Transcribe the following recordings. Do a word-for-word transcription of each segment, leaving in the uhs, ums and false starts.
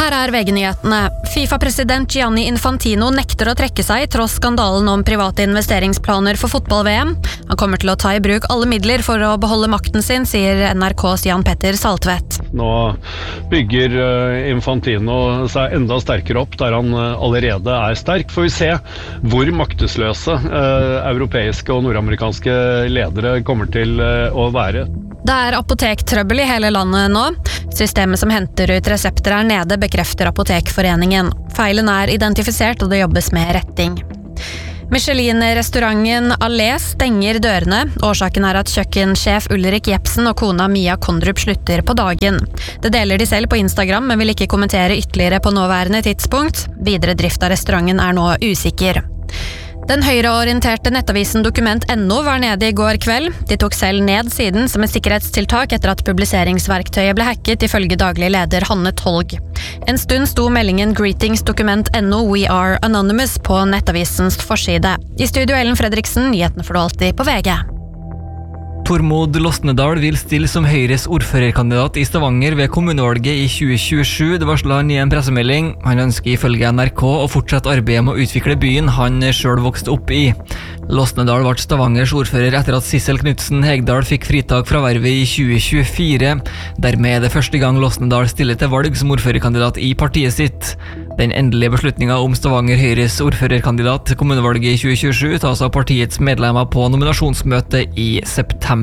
Her er V G-nyhetene. FIFA-president Gianni Infantino nekter å trekke seg tross skandalen om private investeringsplaner for fotball-V M. Han kommer til å ta i bruk alle midler for å beholde makten sin, sier N R K's Jan Petter Saltvedt. Nå bygger Infantino seg enda sterkere opp der han allerede er sterk. Får vi se hvor maktesløse eh, europeiske og nordamerikanske ledere kommer til eh, å være. Det er apotektrøbbel i hele landet nå. Systemet som henter ut resepter er nede, bekrefter Apotekforeningen. Feilen er identifisert, og det jobbes med retting. Michelin-restauranten Allé stenger dørene. Årsaken er at kjøkkensjef Ulrik Jepsen og kona Mia Kondrup slutter på dagen. Det deler de selv på Instagram, men vil ikke kommentere ytterligere på nåværende tidspunkt. Videre drift av restauranten er nå usikker. Den høyreorienterte nettavisen Dokument punktum no var nede i går kveld. De tok selv ned siden som et sikkerhetstiltak etter at publiseringsverktøyet ble hacket, ifølge daglig leder Hanne Tolg. En stund sto meldingen Greetings Dokument punktum no We Are Anonymous på nettavisens forside. I studio Ellen Fredriksen, nyhetene får du alltid på V G. Tormod Losnedal vil stille som Høyres ordførerkandidat i Stavanger ved kommunevalget i tjue tjuesju. Det varslet han i en pressemelding. Han ønsker ifølge N R K å fortsette arbeidet med å utvikle byen han selv vokste opp i. Losnedal ble Stavangers ordfører etter at Sissel Knudsen Hegdal fikk fritak fra vervet i tjue tjuefire. Dermed er det første gang Losnedal stiller til valg som ordførerkandidat i partiet sitt. Den endelige beslutningen om Stavanger Høyres ordførerkandidat til kommunevalget i tjue tjuesju tas av partiets medlemmer på nominasjonsmøtet i september.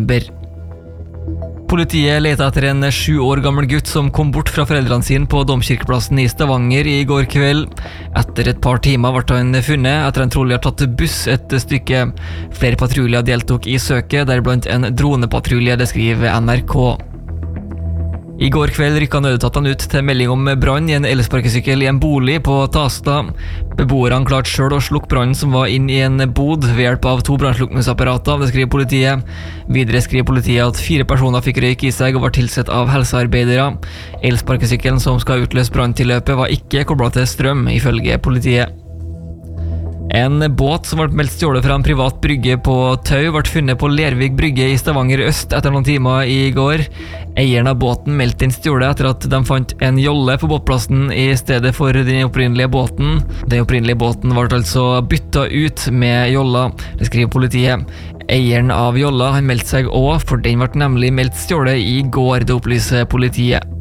Politiet leter etter en sju år gammel gutt som kom bort fra foreldrene sine på Domkirkeplassen i Stavanger i går kveld. Etter et par timer ble han funnet etter en trolig har tatt buss et stykke. Flere patruljer deltok i søket, deriblant en dronepatrulje, det skriver N R K. I går kveld rykket nødetatene ut til melding om brann i en elsparkesykkel i en bolig på Tasta. Beboerne klarte selv å slukke brannen som var inn i en bod ved hjelp av to brannslukningsapparater, det skriver politiet. Videre skriver politiet at fire personer fikk røyk i seg og var tilsett av helsearbeidere. Elsparkesykkelen som skal utløse branntilløpet var ikke koblet til strøm, ifølge politiet. En båt som ble meldt stjålet fra en privat brygge på Tau ble funnet på Lervik brygge i Stavanger øst etter noen timer i går. Eieren av båten meldte den stjålet etter at de fant en jolle på båtplassen i stedet for den opprinnelige båten. Den opprinnelige båten ble altså byttet ut med jolla, det skriver politiet. Eieren av jolla han meldte seg også, for den ble nemlig meldt stjålet i går, det opplyser politiet.